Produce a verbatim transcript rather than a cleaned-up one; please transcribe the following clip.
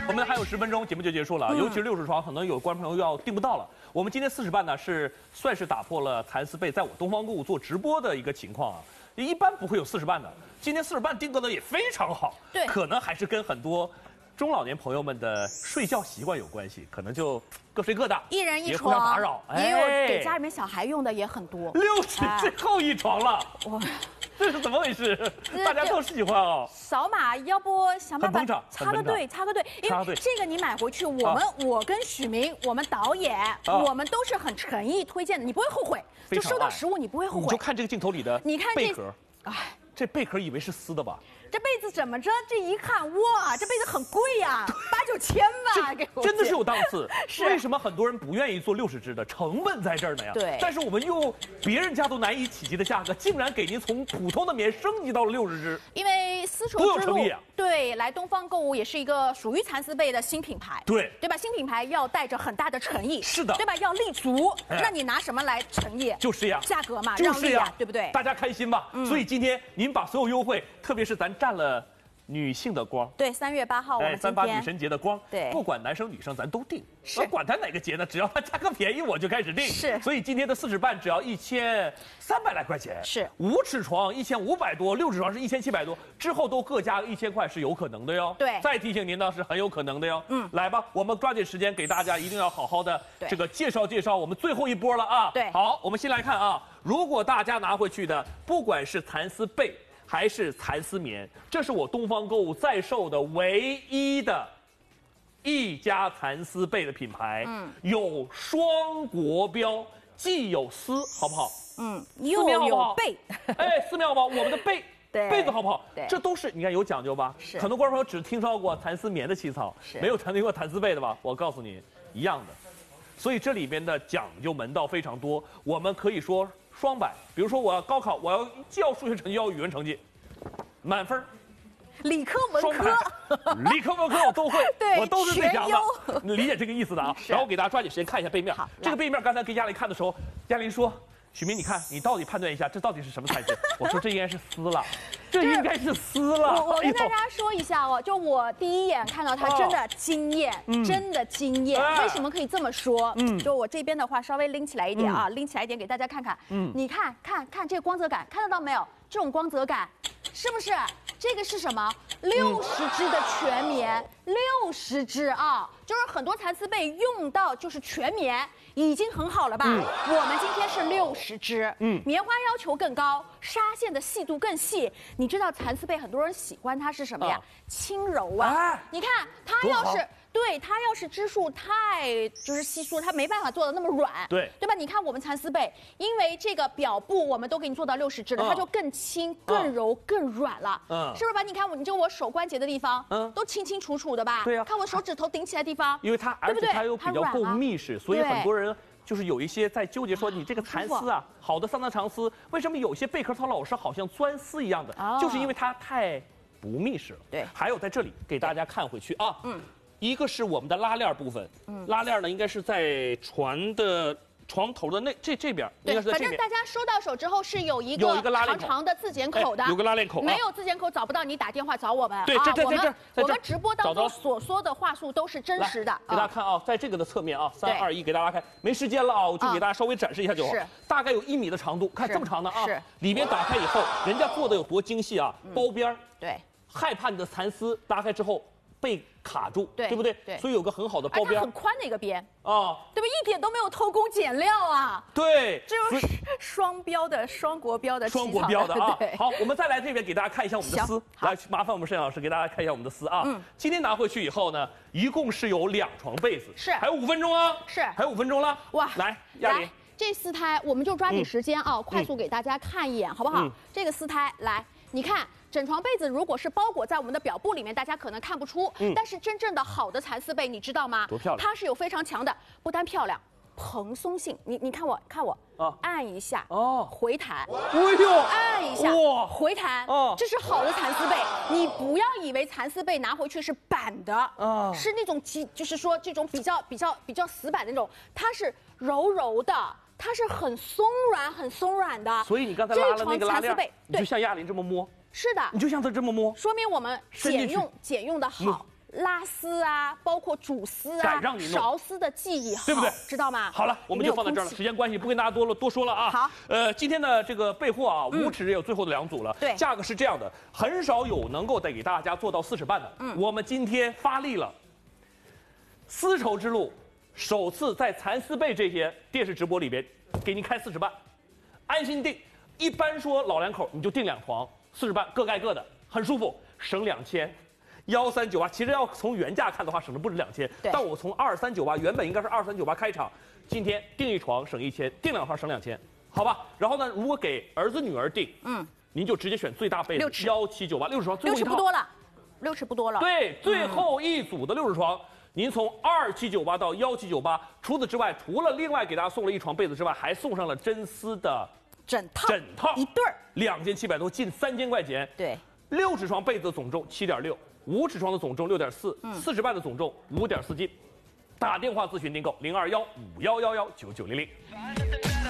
我们还有十分钟，节目就结束了。嗯、尤其是六十床，可能有观众朋友要订不到了。我们今天四十半呢，是算是打破了蚕丝被在我东方购物做直播的一个情况啊。一般不会有四十半的，今天四十半订购的也非常好。 对， 可能还是跟很多中老年朋友们的睡觉习惯有关系，可能就各睡各的， 一人一床， 别互相打扰。 也有给家里面小孩用的也很多。 六十最后一床了，哇！这是怎么回事？大家都喜欢哦。 扫码，要不想办法插个队，插个队。因为这个你买回去，我们、啊、我跟许明，我们导演，啊、我们都是很诚意推荐的，你不会后悔。就收到实物，你不会后悔。 你就看这个镜头里的， 你看贝壳，哎，这贝壳以为是丝的吧？ 这被子怎么着？这一看，哇，这被子很贵呀、啊，八九千吧，给我。 真的是有档次。 是。 为什么很多人不愿意做六十支的？成本在这儿呢呀。 对。 但是我们用别人家都难以企及的价格，竟然给您从普通的棉升级到了六十支。 因为丝绸之路，啊、对，来东方购物也是一个属于蚕丝被的新品牌。 对。 对吧？新品牌要带着很大的诚意。 是的。 对吧？要立足，哎、那你拿什么来诚意？ 就是呀。 价格嘛， 就是呀， 对不对？ 大家开心吧。嗯。所以今天您把所有优惠，特别是咱占了。女性的光， 对，三月八号我们今天三八女神节的光， 对， 不管男生女生咱都定， 是， 管他哪个节呢，只要他价格便宜我就开始定， 是， 所以今天的四尺半只要一千三百来块钱， 是， 五尺床一千五百多，六尺床是一千七百多，之后都各加一千块是有可能的哟， 对， 再提醒您呢是很有可能的哟，嗯，来吧，我们抓紧时间给大家一定要好好的这个介绍介绍我们最后一波了啊， 对， 好，我们先来看啊，如果大家拿回去的不管是蚕丝被。还是蚕丝棉，这是我东方购物在售的唯一的一家蚕丝被的品牌，嗯，有双国标，既有丝，好不好？ 嗯，又有被， 哎，丝棉好不好？我们的被， 对， 被子好不好？ 对， 这都是你看有讲究吧？ 是， 很多观众朋友只听说过蚕丝棉的起草， 是， 没有听过蚕丝被的吧？我告诉你，一样的。所以这里边的讲究门道非常多，我们可以说。双百，比如说我要高考，我要既要数学成绩，要语文成绩，满分。 理科文科， 理科文科我都会， 对， 我都是最强的。你理解这个意思的啊？然后我给大家抓紧时间看一下背面。这个背面刚才给亚玲看的时候，亚玲说：“许明，你看，你到底判断一下，这到底是什么材质？”我说：“这应该是丝了，这应该是丝了。” 我我跟大家说一下哦，就我第一眼看到它，真的惊艳，真的惊艳。为什么可以这么说？嗯，就我这边的话，稍微拎起来一点啊，拎起来一点给大家看看。嗯，你看看看这个光泽感，看得到没有？这种光泽感，是不是？这个是什么？六十支的全棉，六十支啊，就是很多蚕丝被用到就是全棉，已经很好了吧？嗯、我们今天是六十支，嗯，棉花要求更高，纱线的细度更细。你知道蚕丝被很多人喜欢它是什么呀？啊、轻柔啊！啊你看它要是。对它要是织数太就是稀疏，它没办法做的那么软， 对对吧？你看我们蚕丝被，因为这个表布我们都给你做到六十支了，嗯、它就更轻、更柔、嗯、更软了，嗯，是不是吧？你看我，你就我手关节的地方，嗯，都清清楚楚的吧？ 对呀、啊， 看我手指头顶起来的地方， 因为它而且它又比较够密实，所以很多人就是有一些在纠结说，你这个蚕丝啊，好的桑拿长丝，为什么有些贝壳它老是好像钻丝一样的？哦、就是因为它太不密实了。 对， 还有在这里给大家看回去啊，嗯。一个是我们的拉链部分，嗯，拉链呢应该是在船的床头的那这这边，应该是在这边。 反正大家收到手之后是有一个有一个拉链长长的自检口的， 有个拉链口， 没有自检口找不到，你打电话找我们。 对，这这这这， 我们直播当中所说的话术都是真实的。 给大家看啊，在这个的侧面啊，三二一，给大家看。没时间了啊，我就给大家稍微展示一下就好。是，大概有一米的长度，看这么长的啊。 是。 里面打开以后，人家做的有多精细啊，包边。 对。 害怕你的蚕丝拉开之后。被卡住， 对， 对不对？ 对， 所以有个很好的包边， 很宽的一个边啊， 对吧？一点都没有偷工减料啊。 对， 这就是双标的、双国标的、 双国标的啊。好，我们再来这边给大家看一下我们的丝，来麻烦我们摄影老师给大家看一下我们的丝啊。嗯，今天拿回去以后呢，一共是有两床被子， 是， 还有五分钟啊， 是， 还有五分钟了。哇，来，亚玲， 这丝胎我们就抓紧时间啊，快速给大家看一眼，好不好？这个丝胎，来，你看。整床被子如果是包裹在我们的表布里面，大家可能看不出，嗯、但是真正的好的蚕丝被，你知道吗？ 多漂亮！ 它是有非常强的，不单漂亮，蓬松性。你你看我看我，啊，按一下，哦，回弹， 哎呦， 按一下，哇，回弹，哦，这是好的蚕丝被。你不要以为蚕丝被拿回去是板的，啊，是那种极，就是说这种比较比较比较死板的那种，它是柔柔的。它是很松软、很松软的， 所以你刚才拉了那个拉链，你就像亚玲这么摸， 是的， 你就像她这么摸， 说明我们剪用剪用的好， 拉丝啊，包括主丝啊、 让你勺丝的技艺好， 对不对？ 知道吗？ 好了，我们就放到这儿了，时间关系不跟大家多了多说了啊。 好， 呃，今天的这个备货啊，五尺也有最后的两组了。 对， 价格是这样的，很少有能够带给大家做到四尺半的。嗯，我们今天发力了，丝绸之路首次在蚕丝被这些电视直播里边给您开四尺半，安心订。一般说老两口你就订两床，四尺半各盖各的，很舒服，省两千。幺三九八，其实要从原价看的话，省的不止两千。但我从二三九八，原本应该是二三九八开场，今天订一床省一千，订两床省两千，好吧？然后呢，如果给儿子女儿订，嗯，您就直接选最大被子，幺七九八，六十床，最后一套。 六尺不多了，六尺不多了。 对，最后一组的六十床，您从二七九八到幺七九八。除此之外，除了另外给大家送了一床被子之外，还送上了真丝的枕套， 枕套一对儿， 两千七百多，近三千块钱。 对， 六尺床被子总重七点六。五尺床的总重六点四，四尺半的总重五点四斤。打电话咨询订购零二幺五幺幺幺九九零零。